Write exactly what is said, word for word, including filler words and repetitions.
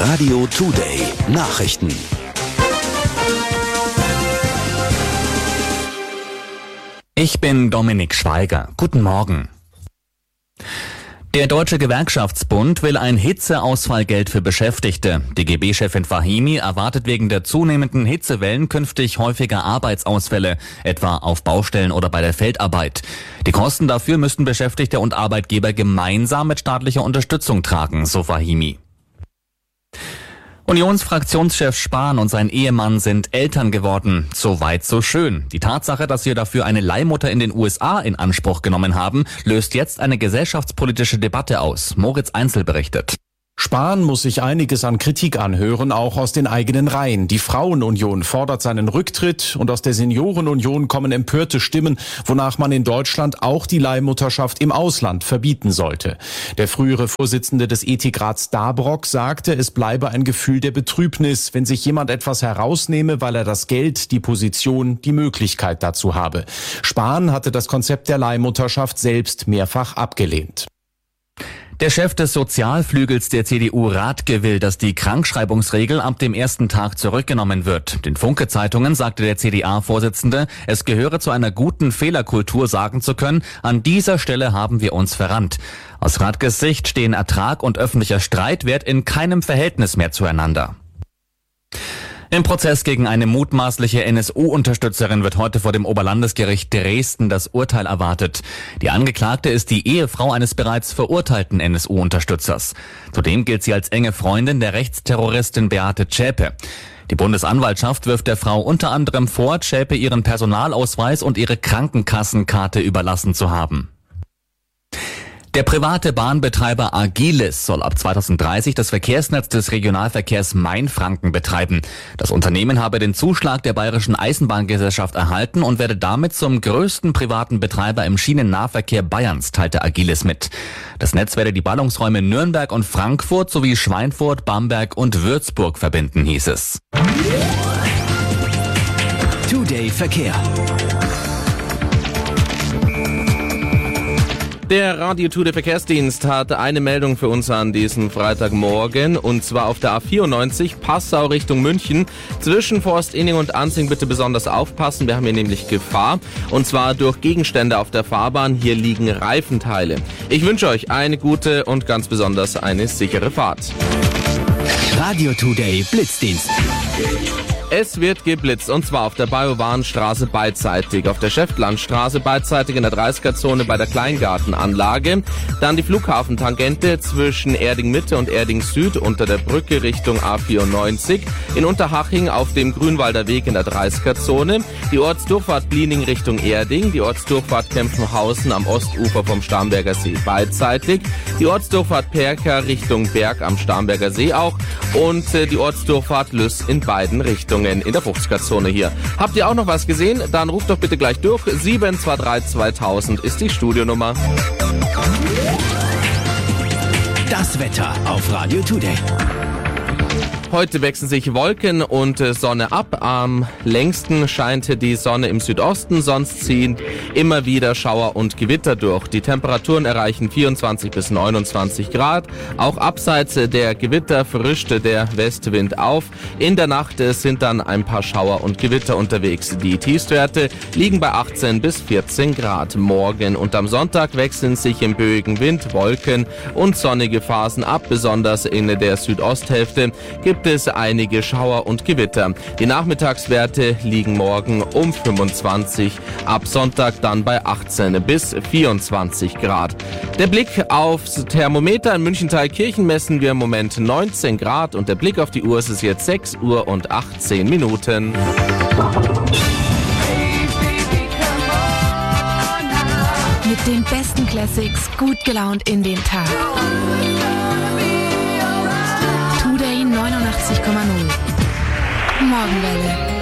Radio Today Nachrichten. Ich bin Dominik Schweiger. Guten Morgen. Der Deutsche Gewerkschaftsbund will ein Hitzeausfallgeld für Beschäftigte. Die G B-Chefin Fahimi erwartet wegen der zunehmenden Hitzewellen künftig häufiger Arbeitsausfälle, etwa auf Baustellen oder bei der Feldarbeit. Die Kosten dafür müssten Beschäftigte und Arbeitgeber gemeinsam mit staatlicher Unterstützung tragen, so Fahimi. Unionsfraktionschef Spahn und sein Ehemann sind Eltern geworden. So weit, so schön. Die Tatsache, dass sie dafür eine Leihmutter in den U S A in Anspruch genommen haben, löst jetzt eine gesellschaftspolitische Debatte aus. Moritz Einzel berichtet. Spahn muss sich einiges an Kritik anhören, auch aus den eigenen Reihen. Die Frauenunion fordert seinen Rücktritt und aus der Seniorenunion kommen empörte Stimmen, wonach man in Deutschland auch die Leihmutterschaft im Ausland verbieten sollte. Der frühere Vorsitzende des Ethikrats Dabrock sagte, es bleibe ein Gefühl der Betrübnis, wenn sich jemand etwas herausnehme, weil er das Geld, die Position, die Möglichkeit dazu habe. Spahn hatte das Konzept der Leihmutterschaft selbst mehrfach abgelehnt. Der Chef des Sozialflügels der C D U, Rathke, will, dass die Krankschreibungsregel ab dem ersten Tag zurückgenommen wird. Den Funke-Zeitungen sagte der C D A-Vorsitzende, es gehöre zu einer guten Fehlerkultur, sagen zu können, an dieser Stelle haben wir uns verrannt. Aus Rathkes Sicht stehen Ertrag und öffentlicher Streitwert in keinem Verhältnis mehr zueinander. Im Prozess gegen eine mutmaßliche N S U-Unterstützerin wird heute vor dem Oberlandesgericht Dresden das Urteil erwartet. Die Angeklagte ist die Ehefrau eines bereits verurteilten N S U-Unterstützers. Zudem gilt sie als enge Freundin der Rechtsterroristin Beate Zschäpe. Die Bundesanwaltschaft wirft der Frau unter anderem vor, Zschäpe ihren Personalausweis und ihre Krankenkassenkarte überlassen zu haben. Der private Bahnbetreiber Agilis soll ab zweitausenddreißig das Verkehrsnetz des Regionalverkehrs Mainfranken betreiben. Das Unternehmen habe den Zuschlag der Bayerischen Eisenbahngesellschaft erhalten und werde damit zum größten privaten Betreiber im Schienennahverkehr Bayerns, teilte Agilis mit. Das Netz werde die Ballungsräume Nürnberg und Frankfurt sowie Schweinfurt, Bamberg und Würzburg verbinden, hieß es. Today Verkehr. Der Radio Today Verkehrsdienst hat eine Meldung für uns an diesem Freitagmorgen, und zwar auf der A vierundneunzig Passau Richtung München. Zwischen Forstinning und Anzing bitte besonders aufpassen, wir haben hier nämlich Gefahr, und zwar durch Gegenstände auf der Fahrbahn. Hier liegen Reifenteile. Ich wünsche euch eine gute und ganz besonders eine sichere Fahrt. Radio Today Blitzdienst. Es wird geblitzt, und zwar auf der Bajowarenstraße beidseitig, auf der Schäftlandstraße beidseitig in der dreißiger-Zone bei der Kleingartenanlage, dann die Flughafentangente zwischen Erding Mitte und Erding Süd unter der Brücke Richtung A vierundneunzig, in Unterhaching auf dem Grünwalder Weg in der dreißiger-Zone, die Ortsdurchfahrt Bliening Richtung Erding, die Ortsdurchfahrt Kempfenhausen am Ostufer vom Starnberger See beidseitig, die Ortsdurchfahrt Percha Richtung Berg am Starnberger See auch und äh, die Ortsdurchfahrt Lüss in beiden Richtungen in der fünfziger-Zone hier. Habt ihr auch noch was gesehen? Dann ruft doch bitte gleich durch. sieben zwei drei zweitausend ist die Studionummer. Das Wetter auf Radio Today. Heute wechseln sich Wolken und Sonne ab. Am längsten scheint die Sonne im Südosten, sonst ziehen immer wieder Schauer und Gewitter durch. Die Temperaturen erreichen vierundzwanzig bis neunundzwanzig Grad. Auch abseits der Gewitter frischt der Westwind auf. In der Nacht sind dann ein paar Schauer und Gewitter unterwegs. Die Tiefstwerte liegen bei achtzehn bis vierzehn Grad. Morgen und am Sonntag wechseln sich im böigen Wind Wolken und sonnige Phasen ab. Besonders in der Südosthälfte gibt es einige Schauer und Gewitter. Die Nachmittagswerte liegen morgen um fünfundzwanzig, ab Sonntag dann bei achtzehn bis vierundzwanzig Grad. Der Blick aufs Thermometer in München-Thalkirchen messen wir im Moment neunzehn Grad und der Blick auf die Uhr ist jetzt sechs Uhr und achtzehn Minuten. Mit den besten Classics gut gelaunt in den Tag. Today neunundachtzig Komma null. Morgenwelle.